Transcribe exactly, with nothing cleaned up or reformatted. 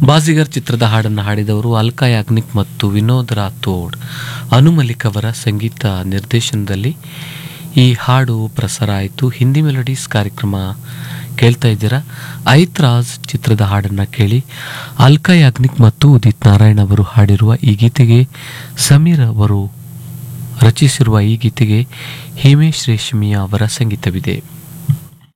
ಬಾಜಿಗರ್ ಚಿತ್ರದ ಹಾಡನ್ನು ಹಾಡಿದವರು ಅಲ್ಕಾ ಯಾಗ್ನಿಕ್ ಮತ್ತು ವಿನೋದ್ ರಾಥೋಡ್. ಅನು ಮಲಿಕ್ ಅವರ ಸಂಗೀತ ನಿರ್ದೇಶನದಲ್ಲಿ ಈ ಹಾಡು ಪ್ರಸಾರ ಆಯಿತು. ಹಿಂದಿ ಮೆಲೋಡೀಸ್ ಕಾರ್ಯಕ್ರಮ ಕೇಳ್ತಾ ಇದ್ದೀರಾ. ಐತ್ರಾಜ್ ಚಿತ್ರದ ಹಾಡನ್ನು ಕೇಳಿ. ಅಲ್ಕಾ ಯಾಗ್ನಿಕ್ ಮತ್ತು ಉದಿತ್ ನಾರಾಯಣ್ ಅವರು ಹಾಡಿರುವ ಈ ಗೀತೆಗೆ, ಸಮೀರ್ ಅವರು ರಚಿಸಿರುವ ಈ ಗೀತೆಗೆ ಹಿಮೇಶ್ ರೇಷ್ಮಿಯಾ ಅವರ ಸಂಗೀತವಿದೆ.